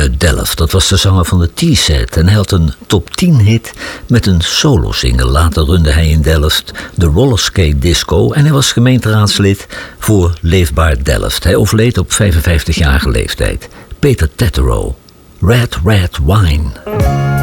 uit Delft. Dat was de zanger van de T-set. En hij had een top 10 hit met een solo-single. Later runde hij in Delft de Rollerskate Disco. En hij was gemeenteraadslid voor Leefbaar Delft. Hij overleed op 55-jarige leeftijd. Peter Teterow. Red Red Wine.